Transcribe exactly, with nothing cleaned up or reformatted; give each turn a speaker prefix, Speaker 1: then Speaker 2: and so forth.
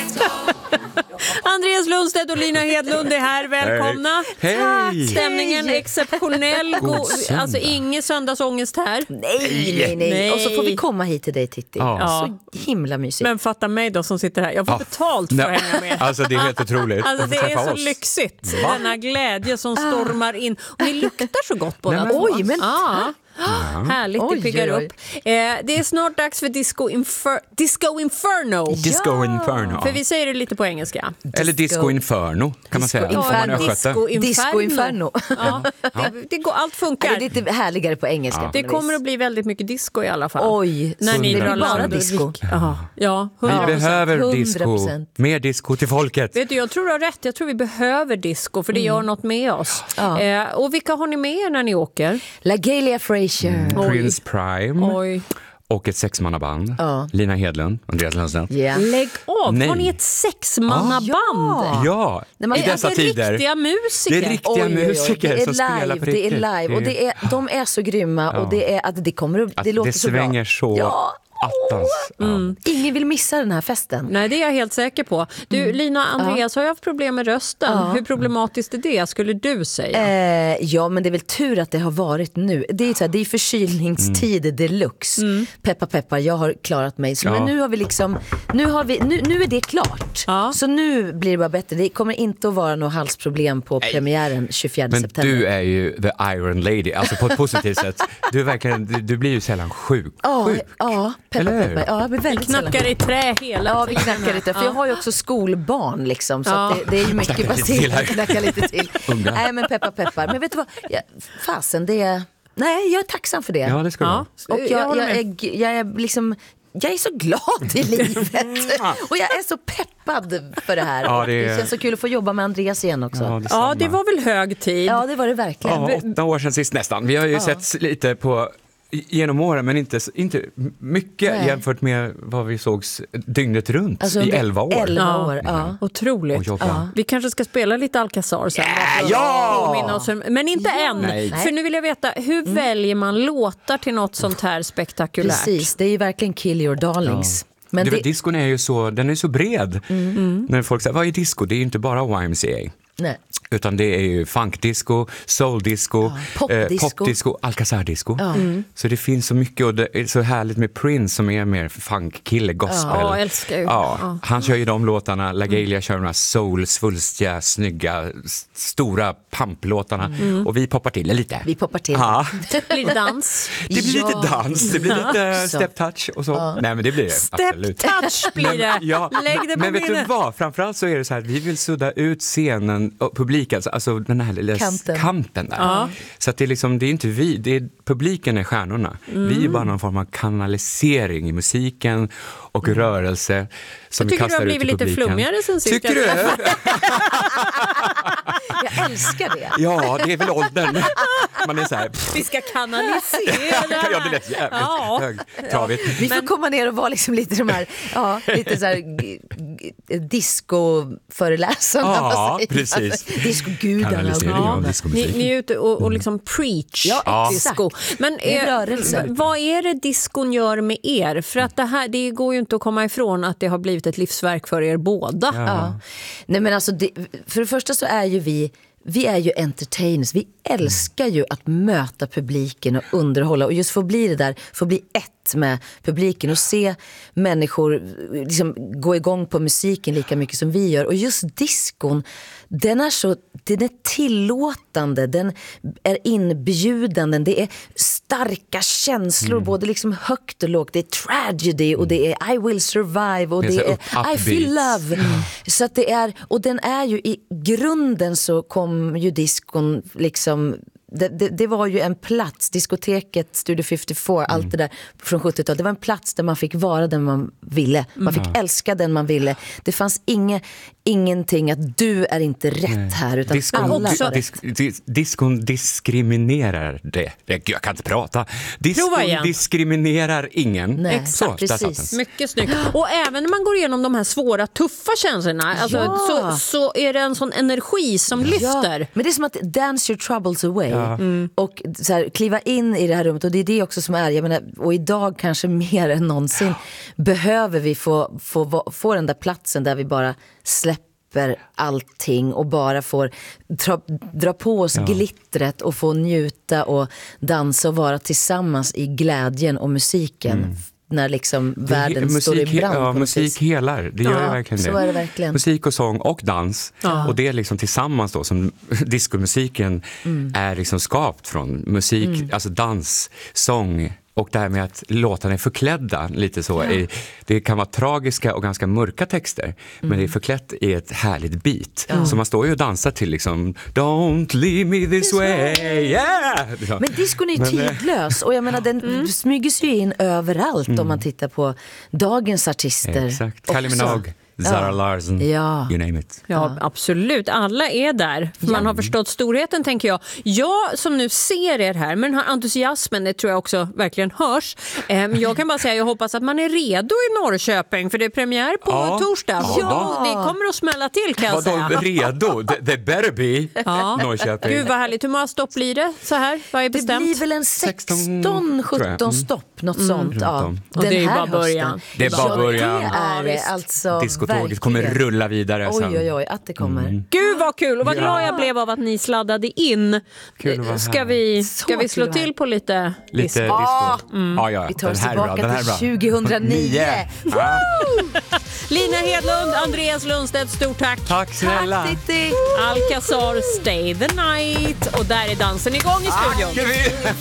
Speaker 1: Andreas Lundstedt och Lina Hedlund är här, välkomna.
Speaker 2: Hej. Hej.
Speaker 1: Stämningen är exceptionell. God, alltså ingen söndagsångest här.
Speaker 3: Nej, nej, nej,
Speaker 1: nej.
Speaker 3: Och så får vi komma hit till dig, Titti.
Speaker 2: Ja.
Speaker 3: Så himla mysigt.
Speaker 1: Men fatta mig då som sitter här. Jag får
Speaker 2: Ja.
Speaker 1: betalt för att hänga med.
Speaker 2: Alltså det är helt otroligt.
Speaker 1: Alltså
Speaker 2: att
Speaker 1: det
Speaker 2: få
Speaker 1: är
Speaker 2: träffa
Speaker 1: så
Speaker 2: oss.
Speaker 1: lyxigt.
Speaker 2: Va?
Speaker 1: Denna glädje som stormar in. Och ni luktar så gott båda
Speaker 2: Nej, men-
Speaker 1: två.
Speaker 3: Oj, men
Speaker 1: ja.
Speaker 2: Ja.
Speaker 1: Härligt,
Speaker 3: Oj,
Speaker 1: det piggar
Speaker 3: oj, oj.
Speaker 1: upp. Eh, det är snart dags för Disco, Infer- Disco Inferno.
Speaker 2: Disco Inferno.
Speaker 1: För vi säger det lite på engelska.
Speaker 2: Eller Disco Inferno kan man säga.
Speaker 3: Disco
Speaker 2: Om man är
Speaker 3: Inferno.
Speaker 2: östgöte.
Speaker 1: Disco Inferno.
Speaker 3: Disco Inferno.
Speaker 1: Ja, det, det går, allt
Speaker 3: Det är
Speaker 1: funkar.
Speaker 3: lite härligare på engelska.
Speaker 2: Ja.
Speaker 3: på
Speaker 1: Det
Speaker 3: något
Speaker 1: kommer
Speaker 3: vis.
Speaker 1: att bli väldigt mycket disco i alla fall.
Speaker 3: Oj,
Speaker 1: När
Speaker 3: så
Speaker 1: ni
Speaker 3: det
Speaker 1: drar
Speaker 3: blir bara
Speaker 1: land och
Speaker 3: disco.
Speaker 1: Jaha. Ja, hundra
Speaker 2: Vi
Speaker 1: procent.
Speaker 2: behöver
Speaker 3: hundra
Speaker 2: disco.
Speaker 3: procent.
Speaker 2: Mer disco till folket.
Speaker 1: Vet du, jag tror du har rätt. Jag tror vi behöver disco för det gör något med oss.
Speaker 3: Ja.
Speaker 1: Eh, och vilka har ni med er när ni åker?
Speaker 3: La Galia Frazier.
Speaker 2: Prince Prime.
Speaker 1: Oj.
Speaker 2: Och ett sexmannaband.
Speaker 3: Ja.
Speaker 2: Lina Hedlund, Andreas Lundstedt.
Speaker 3: Ja.
Speaker 1: Lägg av,
Speaker 2: Nej.
Speaker 1: har ni ett sexmannaband?
Speaker 2: Ja,
Speaker 3: Nej, men
Speaker 2: i
Speaker 3: det är
Speaker 2: dessa
Speaker 1: Det är
Speaker 2: tider.
Speaker 1: riktiga musiker.
Speaker 2: Det är riktiga
Speaker 3: Oj, oj, oj.
Speaker 2: musiker
Speaker 3: Det är
Speaker 2: som spelar
Speaker 3: live,
Speaker 2: på
Speaker 3: det är
Speaker 2: riktigt.
Speaker 3: live och det är, de är så grymma
Speaker 2: Ja.
Speaker 3: och det är att det kommer att, det
Speaker 2: Att
Speaker 3: låter
Speaker 2: det
Speaker 3: så bra.
Speaker 2: svänger så
Speaker 3: Ja.
Speaker 2: attans. Ja.
Speaker 3: Ingen vill missa den här festen.
Speaker 1: Nej, det är jag helt säker på. Du, Lina, Andreas har ju haft problem med rösten.
Speaker 3: Ja.
Speaker 1: Hur problematiskt är det, skulle du säga?
Speaker 3: Eh, ja, men det är väl tur att det har varit nu. Det är, så här, det är förkylningstid deluxe. Peppa peppa, jag har klarat mig. Så,
Speaker 2: Ja.
Speaker 3: Men nu har vi liksom, nu, har vi, nu, nu är det klart.
Speaker 1: Ja.
Speaker 3: Så nu blir det bara bättre. Det kommer inte att vara något halsproblem på premiären tjugofjärde
Speaker 2: Men
Speaker 3: september.
Speaker 2: du är ju the Iron Lady, alltså på ett positivt sätt. Du, är verkligen, du, du blir ju sällan sjuk.
Speaker 3: Ja,
Speaker 2: sjuk.
Speaker 3: ja, peppa
Speaker 2: Eller hur?
Speaker 3: peppa. Ja, jag blir väldigt sällan.
Speaker 1: Knackar i trä hela
Speaker 3: Ja, vi
Speaker 1: tiden.
Speaker 3: knackar lite. För jag har ju också skolbarn liksom. Så
Speaker 1: Ja.
Speaker 3: att det, det är ju mycket
Speaker 2: Knackar lite till
Speaker 3: baserat.
Speaker 2: här.
Speaker 3: Knacka lite till.
Speaker 2: Unga.
Speaker 3: Nej, men peppar peppar. Men vet du vad? Jag, fasen, det är... Nej, jag är tacksam för det.
Speaker 2: Ja, det ska du
Speaker 1: Ja.
Speaker 2: vara.
Speaker 3: Och
Speaker 1: Jag
Speaker 3: jag,
Speaker 1: håller
Speaker 3: jag,
Speaker 1: med.
Speaker 3: är, jag är liksom... Jag är så glad i livet. Och jag är så peppad för det här.
Speaker 2: Ja,
Speaker 3: Och
Speaker 2: det
Speaker 3: det,
Speaker 2: är-
Speaker 3: känns så kul att få jobba med Andreas igen också.
Speaker 2: Ja,
Speaker 3: Ja,
Speaker 2: detsamma.
Speaker 1: Ja, det var väl hög tid.
Speaker 3: det var det verkligen.
Speaker 2: Ja, åtta år sedan sist nästan. Vi har ju sett lite på genom åren, men inte, inte mycket
Speaker 3: Nej.
Speaker 2: jämfört med vad vi sågs dygnet runt
Speaker 3: Alltså,
Speaker 2: i
Speaker 3: under
Speaker 2: elva år.
Speaker 3: elva
Speaker 1: Ja.
Speaker 3: år, ja.
Speaker 1: Otroligt.
Speaker 2: Och jobba.
Speaker 1: Vi kanske ska spela lite Alcazar sen. bara för att
Speaker 2: ja!
Speaker 1: påminna oss om- Men inte än.
Speaker 2: Nej.
Speaker 1: För nu vill jag veta, hur väljer man låtar till något sånt här spektakulärt?
Speaker 3: Precis, det är ju verkligen kill your darlings. Men
Speaker 2: du
Speaker 3: det,
Speaker 2: vet, diskon är ju så, den är så bred. När folk säger, vad är disco? Det är ju inte bara Y M C A.
Speaker 3: nej.
Speaker 2: Utan det är ju funkdisco, soul-disco,
Speaker 3: Ja, popdisco.
Speaker 2: eh, popdisco, Alcazar-disco. Så det finns så mycket och det är så härligt med Prince som är mer funkkille, gospel.
Speaker 1: Ja, älskar ju.
Speaker 2: Ja,
Speaker 1: Ja.
Speaker 2: han kör ju de låtarna, La Galia kör de här soul, svulstiga, snygga, s- stora pamplåtarna. Och vi poppar till lite.
Speaker 3: Vi poppar till.
Speaker 2: Ja,
Speaker 1: Blir det dans?
Speaker 2: det blir
Speaker 3: Ja.
Speaker 2: lite dans, det blir lite
Speaker 3: Så.
Speaker 2: step touch och så. Nej men det blir det,
Speaker 1: Step
Speaker 2: absolut.
Speaker 1: touch blir det.
Speaker 2: Ja,
Speaker 1: Lägg det på
Speaker 2: men vet du
Speaker 1: minnet.
Speaker 2: vad? Framförallt så är det så här att vi vill sudda ut scenen och publiken, alltså den här lilla
Speaker 3: Kanten.
Speaker 2: kanten där. Så att det är liksom, det är inte vi, det är, publiken är stjärnorna. Vi är bara någon form av kanalisering i musiken och rörelse som
Speaker 1: Jag
Speaker 2: vi
Speaker 1: tycker du
Speaker 2: kastar
Speaker 1: har
Speaker 2: ut i
Speaker 1: blivit lite
Speaker 2: publiken.
Speaker 1: flummigare sen sist
Speaker 2: Tycker
Speaker 1: jag
Speaker 2: du?
Speaker 1: träffade.
Speaker 3: Jag älskar det.
Speaker 2: Ja, det är väl åldern. Man är så här,
Speaker 1: Vi ska kanalisera.
Speaker 2: ja det lät jävligt
Speaker 1: Ja.
Speaker 2: högtravigt.
Speaker 3: Vi får komma ner och vara liksom lite de här, ja, lite så här g- g- disco-föreläsarna.
Speaker 2: Ja,
Speaker 3: vad säger man?
Speaker 2: precis.
Speaker 3: Discogudarna.
Speaker 2: Kanalisering
Speaker 3: Ja.
Speaker 2: av
Speaker 1: Ni,
Speaker 2: diskomusik.
Speaker 1: ni är ute och, och liksom preach
Speaker 3: Ja,
Speaker 1: disco. Men
Speaker 3: Det är
Speaker 1: eh,
Speaker 3: rörelse.
Speaker 1: v- vad är det diskon gör med er? För att det här, det går ju inte att komma ifrån att det har blivit ett livsverk för er båda.
Speaker 3: Ja. Nej, men alltså det, för det första så är ju vi Vi är ju entertainers. Vi älskar ju att möta publiken och underhålla. Och just få bli det där, få bli ett med publiken och se människor liksom gå igång på musiken lika mycket som vi gör. Och just diskon, den är så, den är tillåtande, den är inbjudande, det är starka känslor, mm. både liksom högt och lågt. Det är tragedy och det är I will survive och
Speaker 2: det är,
Speaker 3: det
Speaker 2: så
Speaker 3: är I feel love. Mm. Så att det är, och den är ju i grunden så kom ju diskon liksom Det, det, det var ju en plats, diskoteket, Studio femtiofyra, mm. allt det där från sjuttiotalet. Det var en plats där man fick vara den man ville. Man fick mm. älska den man ville. Det fanns inge, ingenting att du är inte rätt Nej. här. Utan
Speaker 2: diskon,
Speaker 3: alla
Speaker 2: dis,
Speaker 3: var
Speaker 2: dis, dis, diskon diskriminerar det. Jag kan inte prata. Diskon diskriminerar ingen.
Speaker 3: Nej.
Speaker 2: Exakt,
Speaker 3: precis.
Speaker 1: Mycket snyggt. Och även när man går igenom de här svåra, tuffa känslorna alltså,
Speaker 3: ja.
Speaker 1: så, så är det en sån energi som lyfter.
Speaker 3: Ja. Men det är som att dance your troubles away.
Speaker 2: Ja.
Speaker 3: Mm. Och så här, kliva in i det här rummet. Och det är det också som är, jag menar, och idag kanske mer än någonsin behöver vi få, få, få den där platsen där vi bara släpper allting och bara får dra, dra på oss ja. glittret och få njuta och dansa och vara tillsammans i glädjen och musiken. Mm. När liksom världen musik, står i brand.
Speaker 2: Ja, musik helar. Det gör ja, verkligen
Speaker 3: så
Speaker 2: det.
Speaker 3: är det verkligen.
Speaker 2: Musik och sång och dans.
Speaker 3: Ja.
Speaker 2: Och det är liksom tillsammans då som diskomusiken mm. är liksom skapt från musik, mm. alltså dans, sång. Och det här med att låtarna är förklädda lite så. Ja. Det kan vara tragiska och ganska mörka texter. Mm. Men det är förklätt i ett härligt beat. Ja. Så man står ju och dansar till liksom Don't leave me this, this way. way. Yeah! Ja.
Speaker 3: Men discon är ju tidlös. Och jag menar, den mm. smyger sig in överallt mm. om man tittar på dagens artister.
Speaker 2: Exakt. Kylie Minogue. Zara ja. Larsson, ja. You name it.
Speaker 1: Ja, absolut. Alla är där. Man ja. har förstått storheten, tänker jag. Jag som nu ser er här, men den här entusiasmen, det tror jag också verkligen hörs. Men jag kan bara säga, jag hoppas att man är redo i Norrköping, för det är premiär på ja. torsdag. Ja, ja. Det kommer att smälla till, kan jag säga.
Speaker 2: Vadå redo? They better be ja. Norrköping.
Speaker 1: Gud, vad härligt. Hur många stopp blir det så här? Vad är bestämt?
Speaker 3: Det blir väl en sexton sjutton stopp, något mm. sånt. Ja.
Speaker 1: Och det är ju bara början.
Speaker 2: Det är bara början.
Speaker 3: Det är det, alltså.
Speaker 2: Diskotåget kommer rulla vidare sen.
Speaker 3: Oj, oj, oj, att det kommer. Mm.
Speaker 1: Gud vad kul, och vad glad jag blev av att ni sladdade in.
Speaker 2: Kul,
Speaker 1: ska vi, ska vi slå till på lite
Speaker 2: Lite disco?
Speaker 3: Ah,
Speaker 2: mm. ah, ja,
Speaker 3: vi tar oss tillbaka till tjugohundranio.
Speaker 1: Lina Hedlund, Andreas Lundstedt, stort tack.
Speaker 2: Tack snälla.
Speaker 3: Tack, Titti.
Speaker 1: Alcazar, Stay the Night. Och där är dansen igång i studion.
Speaker 2: Ah,